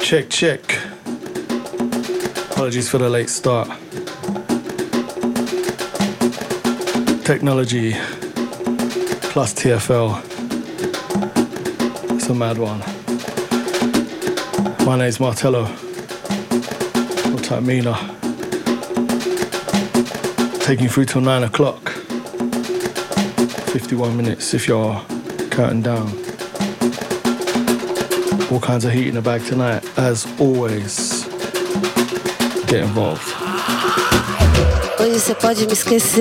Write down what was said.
Check, check. Apologies for the late start. Technology plus TFL. It's a mad one. My name's Martello. Or type Mina. Taking you through till 9 o'clock. 51 minutes if you're counting down. All kinds of heat in the bag tonight. As always, get involved. Hoje você pode me esquecer.